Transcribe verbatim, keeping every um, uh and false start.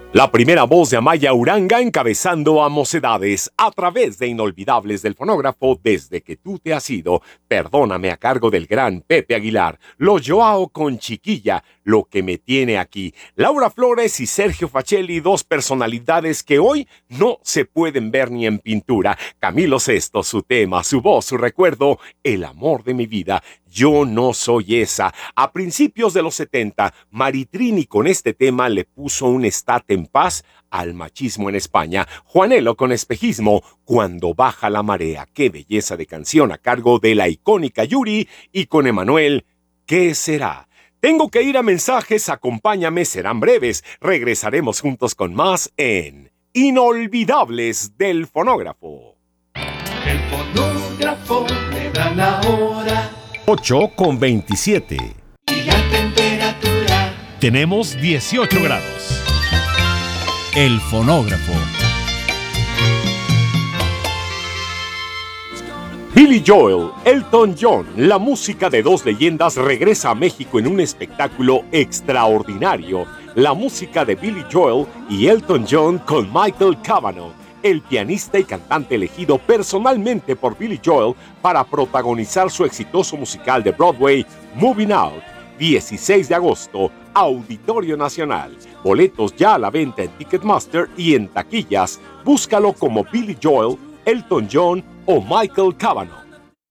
La primera voz de Amaya Uranga encabezando a Mocedades a través de Inolvidables del Fonógrafo Desde que tú te has ido. Perdóname a cargo del gran Pepe Aguilar. Lo Joao con Chiquilla, Lo que me tiene aquí. Laura Flores y Sergio Facelli, dos personalidades que hoy no se pueden ver ni en pintura. Camilo Sesto, su tema, su voz, su recuerdo, El amor de mi vida. Yo no soy esa. A principios de los setenta, Maritrini con este tema le puso un estate en paz al machismo en España. Juanelo con Espejismo, Cuando baja la marea. Qué belleza de canción a cargo de la icónica Yuri. Y con Emanuel, ¿qué será? Tengo que ir a mensajes, acompáñame, serán breves. Regresaremos juntos con más en Inolvidables del Fonógrafo. El fonógrafo me da la hora. ocho con veintisiete. Y la temperatura. Tenemos dieciocho grados. El fonógrafo. Billy Joel, Elton John, la música de dos leyendas regresa a México en un espectáculo extraordinario. La música de Billy Joel y Elton John con Michael Cavanaugh, el pianista y cantante elegido personalmente por Billy Joel para protagonizar su exitoso musical de Broadway, Moving Out. dieciséis de agosto, Auditorio Nacional. Boletos ya a la venta en Ticketmaster y en taquillas. Búscalo como Billy Joel, Elton John o Michael Cavanaugh.